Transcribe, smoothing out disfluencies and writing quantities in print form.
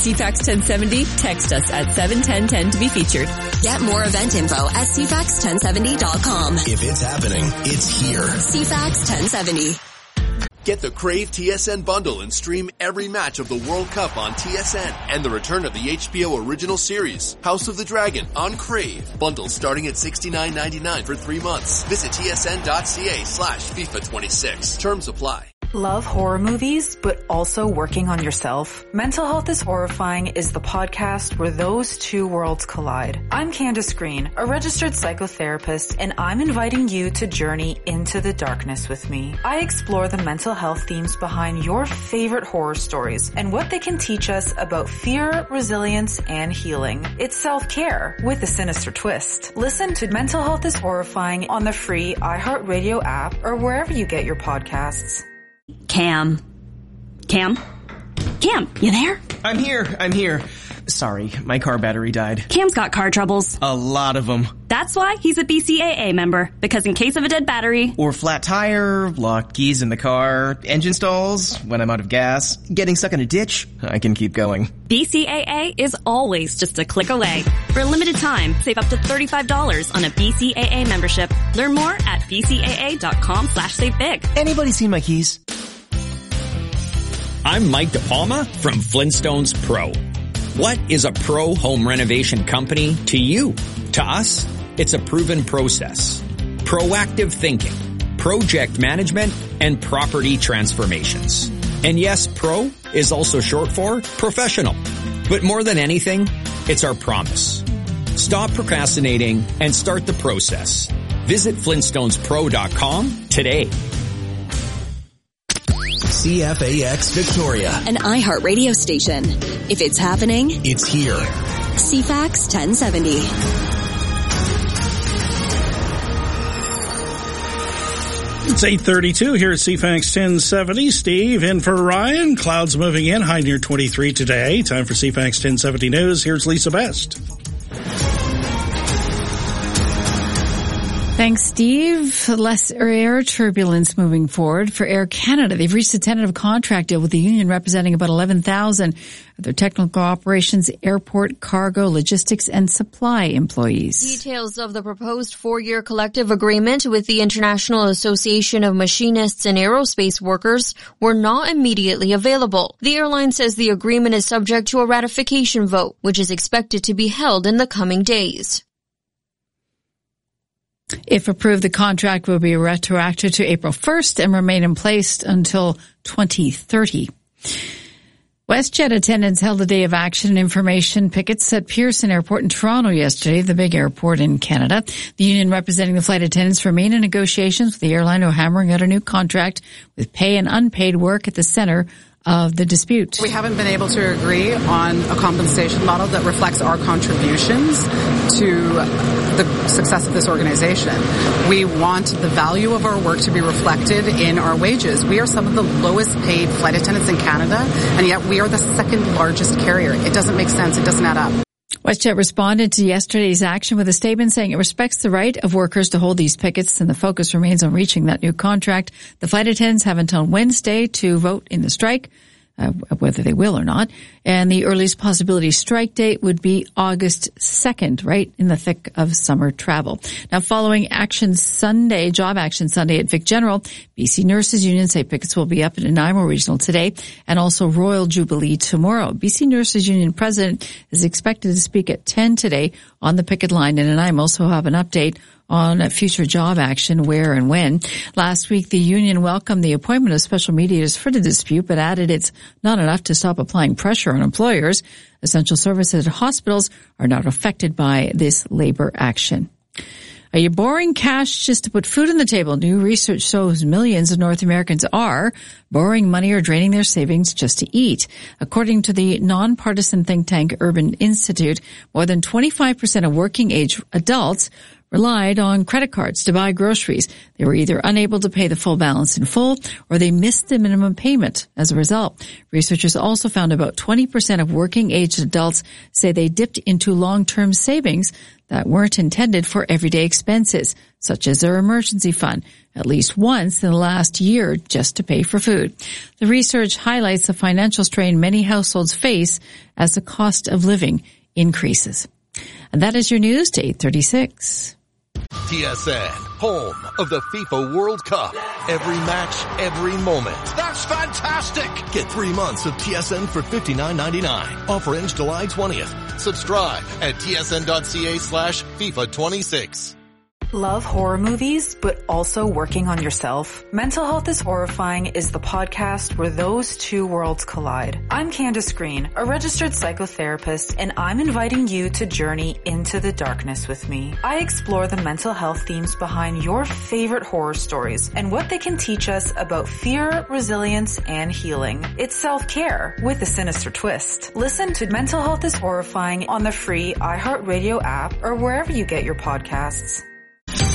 CFAX 1070, text us at 71010 to be featured. Get more event info at CFAX1070.com. If it's happening, it's here. CFAX 1070. Get the Crave TSN bundle and stream every match of the World Cup on TSN and the return of the HBO original series, House of the Dragon, on Crave. Bundles starting at $69.99 for 3 months. Visit tsn.ca/FIFA26. Terms apply. Love horror movies, but also working on yourself? Mental Health is Horrifying is the podcast where those two worlds collide. I'm Candace Green, a registered psychotherapist, and I'm inviting you to journey into the darkness with me. I explore the mental health themes behind your favorite horror stories and what they can teach us about fear, resilience, and healing. It's self-care with a sinister twist. Listen to Mental Health is Horrifying on the free iHeartRadio app or wherever you get your podcasts. Cam, you there? I'm here. Sorry, my car battery died. Cam's got car troubles. A lot of them. That's why he's a BCAA member, because in case of a dead battery, or flat tire, locked keys in the car, engine stalls, when I'm out of gas, getting stuck in a ditch, I can keep going. BCAA is always just a click away. For a limited time, save up to $35 on a BCAA membership. Learn more at bcaa.com/savebig. Anybody seen my keys? I'm Mike DePalma from Flintstones Pro. What is a pro home renovation company to you? To us, it's a proven process. Proactive thinking, project management, and property transformations. And yes, pro is also short for professional. But more than anything, it's our promise. Stop procrastinating and start the process. Visit FlintstonesPro.com today. CFAX Victoria, An iHeartRadio station. If it's happening, it's here. CFAX 1070. It's 8:32 here at CFAX 1070. Steve in for Ryan. Clouds moving in, high near 23 today. Time for CFAX 1070 News. Here's Lisa Best. Thanks, Steve. Less air turbulence moving forward for Air Canada. They've reached a tentative contract deal with the union representing about 11,000 of their technical operations, airport, cargo, logistics, and supply employees. Details of the proposed 4-year collective agreement with the International Association of Machinists and Aerospace Workers were not immediately available. The airline says the agreement is subject to a ratification vote, which is expected to be held in the coming days. If approved, the contract will be retroactive to April 1st and remain in place until 2030. WestJet attendants held a day of action and information pickets at Pearson Airport in Toronto yesterday, the big airport in Canada. The union representing the flight attendants remain in negotiations with the airline who are hammering out a new contract with pay and unpaid work at the center of the dispute. We haven't been able to agree on a compensation model that reflects our contributions to the success of this organization. We want the value of our work to be reflected in our wages. We are some of the lowest paid flight attendants in Canada, and yet we are the second largest carrier. It doesn't make sense. It doesn't add up. WestJet responded to yesterday's action with a statement saying it respects the right of workers to hold these pickets, and the focus remains on reaching that new contract. The flight attendants have until Wednesday to vote in the strike, whether they will or not. And the earliest possibility strike date would be August 2nd, right in the thick of summer travel. Now, following Job Action Sunday at Vic General, BC Nurses Union say pickets will be up at Nanaimo Regional today and also Royal Jubilee tomorrow. BC Nurses Union President is expected to speak at 10 today on the picket line in Nanaimo, so we'll have an update on future job action, where and when. Last week, the union welcomed the appointment of special mediators for the dispute, but added it's not enough to stop applying pressure on employers. Essential services at hospitals are not affected by this labor action. Are you borrowing cash just to put food on the table? New research shows millions of North Americans are borrowing money or draining their savings just to eat. According to the nonpartisan think tank Urban Institute, more than 25% of working-age adults relied on credit cards to buy groceries. They were either unable to pay the full balance in full or they missed the minimum payment as a result. Researchers also found about 20% of working-aged adults say they dipped into long-term savings that weren't intended for everyday expenses, such as their emergency fund, at least once in the last year just to pay for food. The research highlights the financial strain many households face as the cost of living increases. And that is your news to 8:36. TSN, home of the FIFA World Cup. Every match, every moment. That's fantastic! Get 3 months of TSN for $59.99. Offer ends July 20th. Subscribe at tsn.ca/FIFA26. Love horror movies, but also working on yourself? Mental Health is Horrifying is the podcast where those two worlds collide. I'm Candace Green, a registered psychotherapist, and I'm inviting you to journey into the darkness with me. I explore the mental health themes behind your favorite horror stories and what they can teach us about fear, resilience, and healing. It's self-care with a sinister twist. Listen to Mental Health is Horrifying on the free iHeartRadio app or wherever you get your podcasts.